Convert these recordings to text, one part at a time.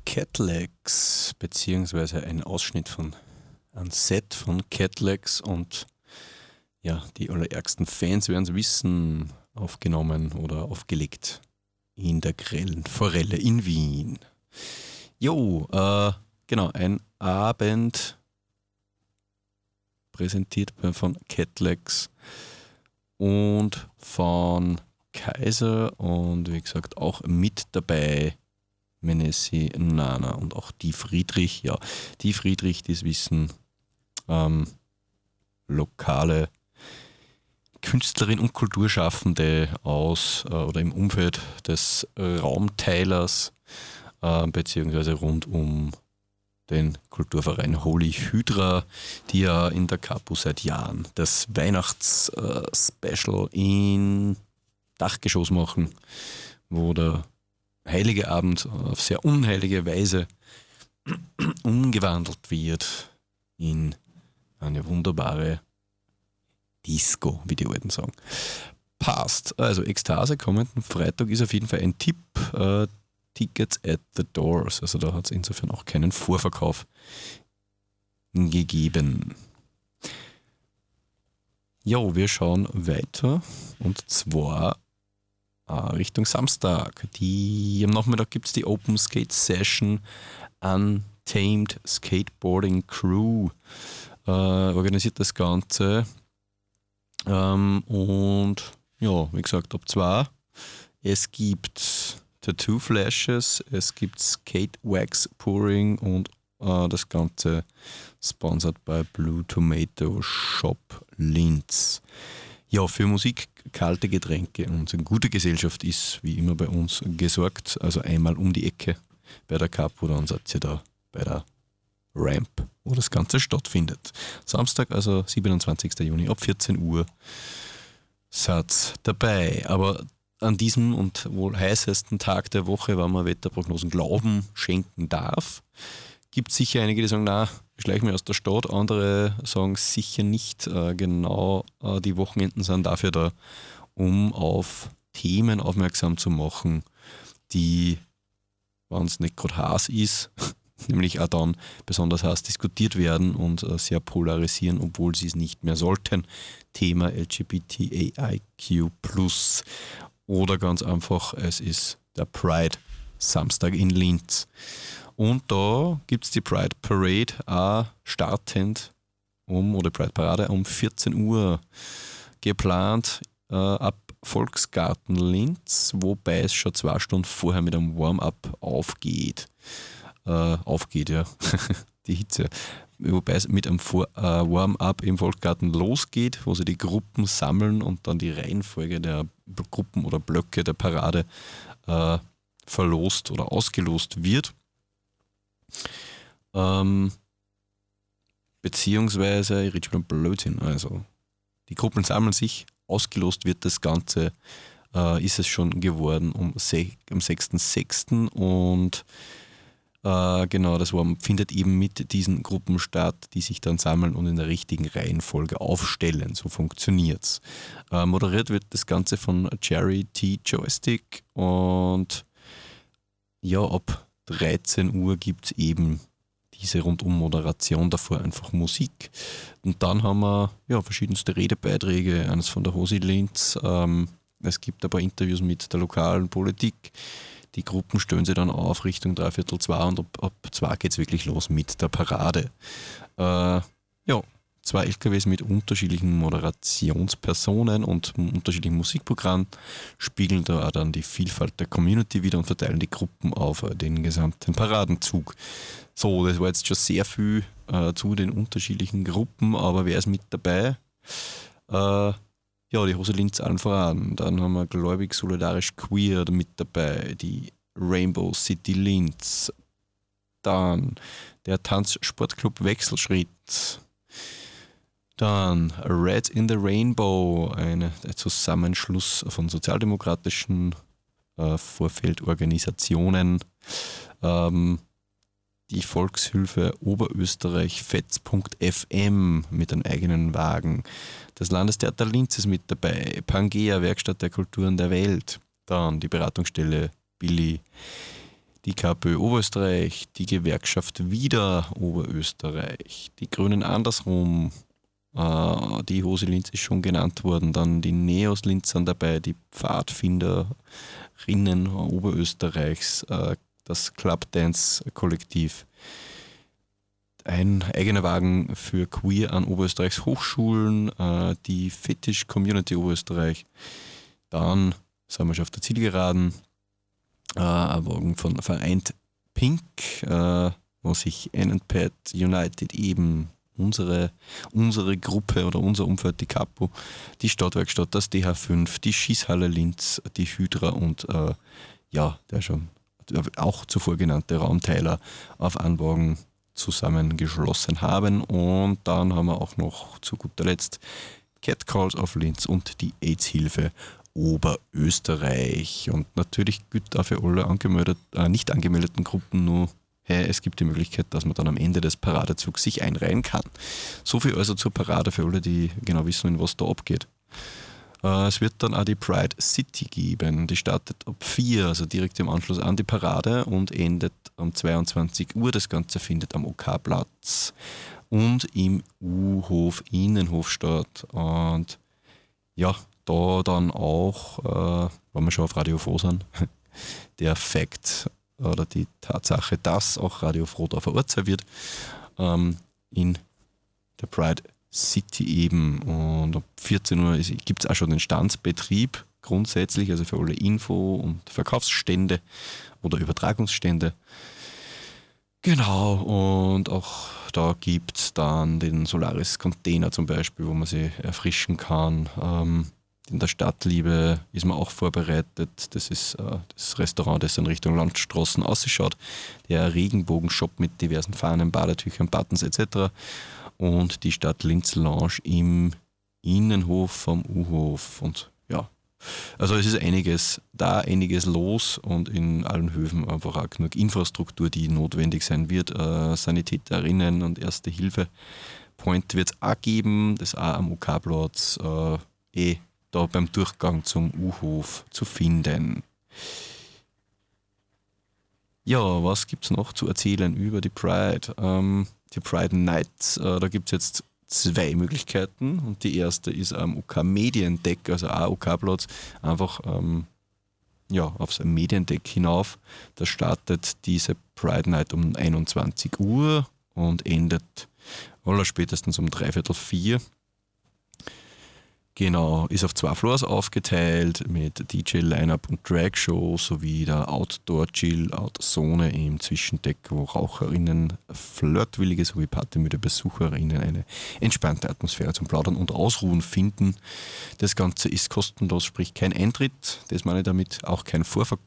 Catlegs, beziehungsweise ein Ausschnitt von einem Set von Catlegs und ja, die allerärgsten Fans werden es wissen, aufgenommen oder aufgelegt in der grellen Forelle in Wien. Jo, genau, ein Abend präsentiert von Catlegs und von Kaiser und wie gesagt auch mit dabei Menessi, Nana und auch die Friedrich. Ja, die Friedrich, die es wissen, lokale Künstlerin und Kulturschaffende aus oder im Umfeld des Raumteilers beziehungsweise rund um den Kulturverein Holy Hydra, die ja in der Kapu seit Jahren das Weihnachts-Special in Dachgeschoss machen, wo der Heilige Abend auf sehr unheilige Weise umgewandelt wird in eine wunderbare Disco, wie die Alten sagen. Passt. Also Ekstase kommenden Freitag ist auf jeden Fall ein Tipp. Tickets at the Doors. Also da hat es insofern auch keinen Vorverkauf gegeben. Jo, wir schauen weiter und zwar Richtung Samstag. Am Nachmittag gibt es die Open Skate Session Untamed Skateboarding Crew. Organisiert das Ganze. Und ja, wie gesagt, ab 2. Es gibt Tattoo Flashes, es gibt Skate Wax Pouring und das Ganze sponsored bei Blue Tomato Shop Linz. Ja, für Musik, kalte Getränke und eine gute Gesellschaft ist wie immer bei uns gesorgt. Also einmal um die Ecke bei der Capo, dann seid ihr da bei der Ramp, wo das Ganze stattfindet. Samstag, also 27. Juni ab 14 Uhr seid dabei. Aber an diesem und wohl heißesten Tag der Woche, wenn man Wetterprognosen Glauben schenken darf, gibt es sicher einige, die sagen, na, ich schleiche mich aus der Stadt. Andere sagen sicher nicht. Genau, die Wochenenden sind dafür da, um auf Themen aufmerksam zu machen, die, wenn es nicht gerade heiß ist, nämlich auch dann besonders heiß diskutiert werden und sehr polarisieren, obwohl sie es nicht mehr sollten. Thema LGBTIQ+. Oder ganz einfach, es ist der Pride Samstag in Linz. Und da gibt es die Pride Parade auch startend oder Pride Parade um 14 Uhr geplant ab Volksgarten Linz, wobei es schon 2 Stunden vorher mit einem Warm-up aufgeht. Aufgeht, ja, die Hitze. Wobei es mit einem Warm-up im Volksgarten losgeht, wo sie die Gruppen sammeln und dann die Reihenfolge der Gruppen oder Blöcke der Parade verlost oder ausgelost wird. Beziehungsweise, ich rede schon Blödsinn, also die Gruppen sammeln sich, ausgelost wird das Ganze, ist es schon geworden am 6.6. und genau, das findet eben mit diesen Gruppen statt, die sich dann sammeln und in der richtigen Reihenfolge aufstellen. So funktioniert's. Moderiert wird das Ganze von Jerry T. Joystick und ja, ab 13 Uhr gibt es eben diese Rundum-Moderation, davor einfach Musik. Und dann haben wir ja, verschiedenste Redebeiträge, eines von der Hosi Linz. Es gibt ein paar Interviews mit der lokalen Politik. Die Gruppen stellen sie dann auf Richtung 3/4 und ab 2 geht es wirklich los mit der Parade. Ja, 2 LKWs mit unterschiedlichen Moderationspersonen und unterschiedlichen Musikprogrammen spiegeln da auch dann die Vielfalt der Community wieder und verteilen die Gruppen auf den gesamten Paradenzug. So, das war jetzt schon sehr viel zu den unterschiedlichen Gruppen, aber wer ist mit dabei? Ja, die Hose Linz allen voran. Dann haben wir Gläubig Solidarisch Queer mit dabei, die Rainbow City Linz. Dann der Tanzsportclub Wechselschritt. Dann Red in the Rainbow, ein Zusammenschluss von sozialdemokratischen Vorfeldorganisationen. Die Volkshilfe Oberösterreich Fetz.fm mit einem eigenen Wagen. Das Landestheater Linz ist mit dabei. Pangea, Werkstatt der Kulturen der Welt. Dann die Beratungsstelle Billy die KPÖ Oberösterreich, die Gewerkschaft Wieder Oberösterreich, die Grünen andersrum, die Hose Linz ist schon genannt worden, dann die Neos Linz sind dabei, die Pfadfinderinnen Oberösterreichs, das Clubdance-Kollektiv, ein eigener Wagen für Queer an Oberösterreichs Hochschulen, die Fetisch-Community Oberösterreich, dann sind wir schon auf der Zielgeraden, ein Wagen von Vereint Pink, wo sich NPAD United eben unsere Gruppe oder unser Umfeld, die Kapo, die Stadtwerkstatt, das DH5, die Schießhalle Linz, die Hydra und der schon auch zuvor genannte Raumteiler auf einen Wagen zusammengeschlossen haben. Und dann haben wir auch noch zu guter Letzt Catcalls of Linz und die AIDS-Hilfe Oberösterreich. Und natürlich gilt auch für alle nicht angemeldeten Gruppen nur, es gibt die Möglichkeit, dass man dann am Ende des Paradezugs sich einreihen kann. So viel also zur Parade für alle, die genau wissen, was da abgeht. Es wird dann auch die Pride City geben. Die startet ab 4, also direkt im Anschluss an die Parade und endet um 22 Uhr. Das Ganze findet am OK-Platz und im U-Hof Innenhof statt. Und ja, da dann auch, wenn wir schon auf Radio Froh sind, der Fakt oder die Tatsache, dass auch Radio Froh da vor Ort sein wird, in der Pride City eben. Und ab 14 Uhr gibt es auch schon den Standsbetrieb grundsätzlich, also für alle Info- und Verkaufsstände oder Übertragungsstände. Genau, und auch da gibt es dann den Solaris-Container zum Beispiel, wo man sich erfrischen kann. In der Stadtliebe ist man auch vorbereitet. Das ist das Restaurant, das in Richtung Landstraßen ausschaut. Der Regenbogenshop mit diversen Fahnen, Badetüchern, Buttons etc. Und die Stadt Linz Lounge im Innenhof vom U-Hof. Und ja, also es ist einiges los und in allen Höfen einfach auch genug Infrastruktur, die notwendig sein wird. Sanitäterinnen und Erste Hilfe Point wird es auch geben, das auch am OK-Platz da beim Durchgang zum U-Hof zu finden. Ja, was gibt es noch zu erzählen über die Pride? Die Pride Nights, da gibt es jetzt 2 Möglichkeiten und die erste ist am OK Mediendeck, also auch OK-Platz, einfach aufs Mediendeck hinauf. Da startet diese Pride Night um 21 Uhr und endet allerspätestens um 3:15. Genau, ist auf 2 Floors aufgeteilt mit DJ-Line-Up und Drag-Show sowie der Outdoor-Chill-Out-Zone im Zwischendeck, wo Raucherinnen, flirtwillige sowie partymüde Besucherinnen eine entspannte Atmosphäre zum Plaudern und Ausruhen finden. Das Ganze ist kostenlos, sprich kein Eintritt, das meine ich damit, auch kein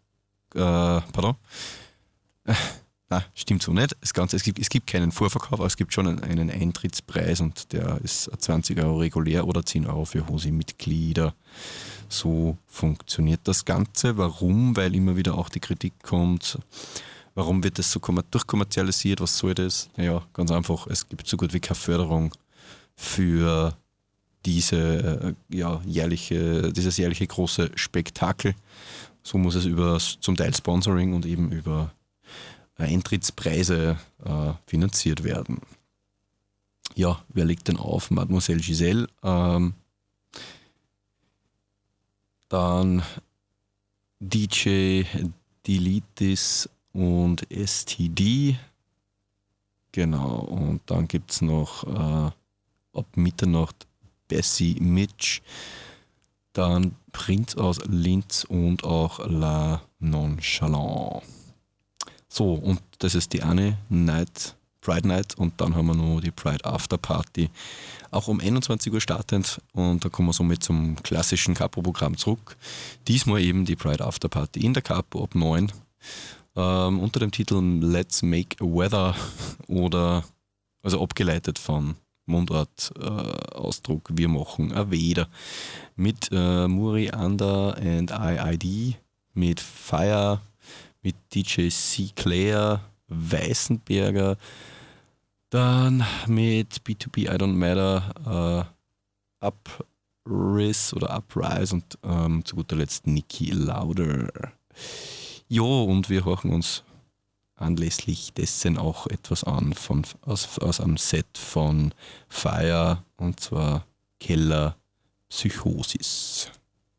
Nein, stimmt so nicht. Es gibt keinen Vorverkauf, aber es gibt schon einen Eintrittspreis und der ist 20 Euro regulär oder 10 Euro für HOSI-Mitglieder. So funktioniert das Ganze. Warum? Weil immer wieder auch die Kritik kommt, warum wird das so durchkommerzialisiert, was soll das? Naja, ganz einfach, es gibt so gut wie keine Förderung für dieses jährliche große Spektakel. So muss es über zum Teil Sponsoring und eben über Eintrittspreise finanziert werden. Ja, wer legt denn auf? Mademoiselle Giselle. Dann DJ Delitis und STD. Genau, und dann gibt es noch ab Mitternacht Bessie Mitch. Dann Prinz aus Linz und auch La Nonchalant. So, und das ist die eine Pride Night, und dann haben wir noch die Pride After Party, auch um 21 Uhr startend, und da kommen wir somit zum klassischen Capo-Programm zurück. Diesmal eben die Pride After Party in der Capo ab 9, unter dem Titel Let's Make Weather, oder also abgeleitet von Mundart Ausdruck Wir machen a Weder, mit Muri Under and IID, mit Fire, mit DJ C. Claire, Weißenberger, dann mit B2B I Don't Matter, Uprise und zu guter Letzt Niki Lauder. Jo, und wir horchen uns anlässlich dessen auch etwas an aus einem Set von Fire, und zwar Keller Psychosis.